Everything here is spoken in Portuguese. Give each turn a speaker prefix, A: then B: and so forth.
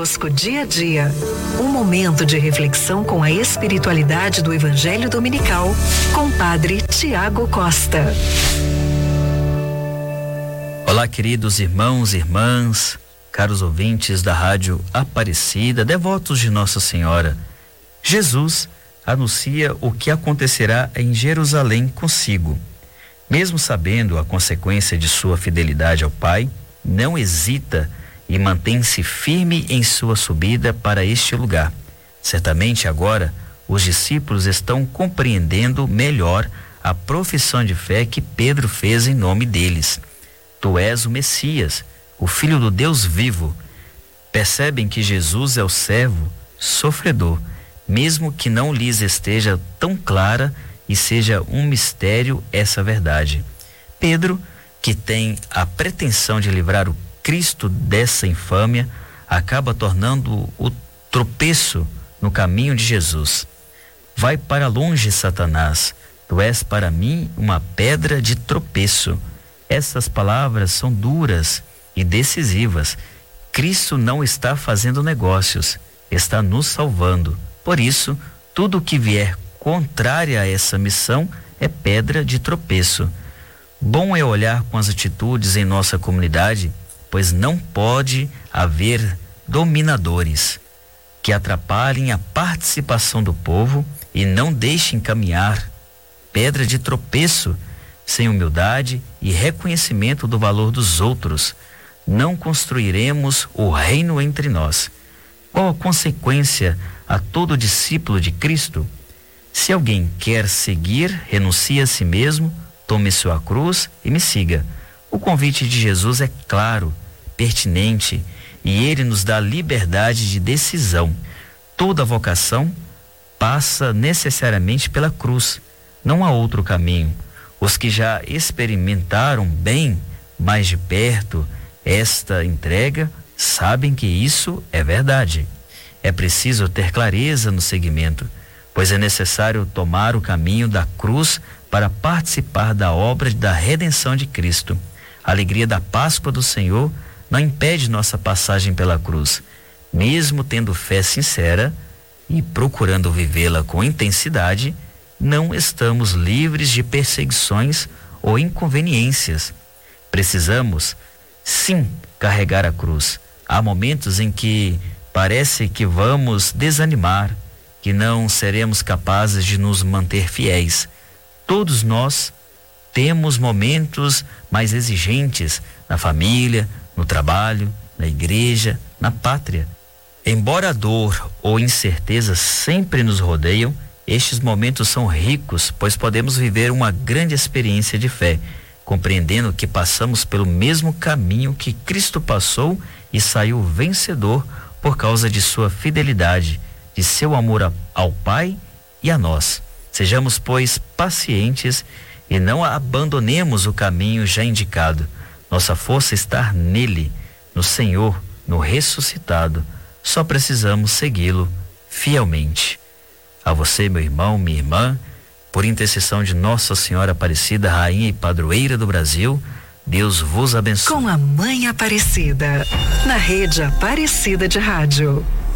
A: conosco dia a dia. Um momento de reflexão com a espiritualidade do Evangelho Dominical, com Padre Tiago Costa.
B: Olá, queridos irmãos e irmãs, caros ouvintes da Rádio Aparecida, devotos de Nossa Senhora. Jesus anuncia o que acontecerá em Jerusalém consigo. Mesmo sabendo a consequência de sua fidelidade ao Pai, não hesita e mantém-se firme em sua subida para este lugar. Certamente agora os discípulos estão compreendendo melhor a profissão de fé que Pedro fez em nome deles. Tu és o Messias, o Filho do Deus vivo. Percebem que Jesus é o servo sofredor, mesmo que não lhes esteja tão clara e seja um mistério essa verdade. Pedro, que tem a pretensão de livrar o Cristo dessa infâmia, acaba tornando o tropeço no caminho de Jesus. Vai para longe, Satanás, tu és para mim uma pedra de tropeço. Essas palavras são duras e decisivas. Cristo não está fazendo negócios, está nos salvando. Por isso, tudo que vier contrária a essa missão é pedra de tropeço. Bom é olhar com as atitudes em nossa comunidade, pois não pode haver dominadores que atrapalhem a participação do povo e não deixem caminhar. Pedra de tropeço, sem humildade e reconhecimento do valor dos outros, não construiremos o reino entre nós. Qual a consequência a todo discípulo de Cristo? Se alguém quer seguir, renuncie a si mesmo, tome sua cruz e me siga. O convite de Jesus é claro, pertinente, e ele nos dá liberdade de decisão. Toda vocação passa necessariamente pela cruz, não há outro caminho. Os que já experimentaram bem, mais de perto, esta entrega, sabem que isso é verdade. É preciso ter clareza no seguimento, pois é necessário tomar o caminho da cruz para participar da obra da redenção de Cristo. A alegria da Páscoa do Senhor não impede nossa passagem pela cruz. Mesmo tendo fé sincera e procurando vivê-la com intensidade, não estamos livres de perseguições ou inconveniências. Precisamos, sim, carregar a cruz. Há momentos em que parece que vamos desanimar, que não seremos capazes de nos manter fiéis. Todos nós temos momentos mais exigentes na família, no trabalho, na igreja, na pátria. Embora a dor ou incerteza sempre nos rodeiam, estes momentos são ricos, pois podemos viver uma grande experiência de fé, compreendendo que passamos pelo mesmo caminho que Cristo passou e saiu vencedor por causa de sua fidelidade, de seu amor ao Pai e a nós. Sejamos, pois, pacientes e não abandonemos o caminho já indicado. Nossa força está nele, no Senhor, no ressuscitado. Só precisamos segui-lo fielmente. A você, meu irmão, minha irmã, por intercessão de Nossa Senhora Aparecida, Rainha e Padroeira do Brasil, Deus vos abençoe.
A: Com a Mãe Aparecida, na Rede Aparecida de Rádio.